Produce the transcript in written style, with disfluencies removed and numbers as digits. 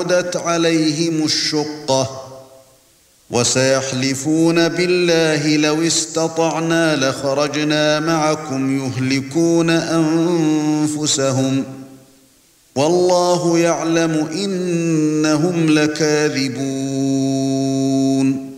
وبعدت عليهم الشقة وسيحلفون بالله لو استطعنا لخرجنا معكم يهلكون أنفسهم والله يعلم إنهم لكاذبون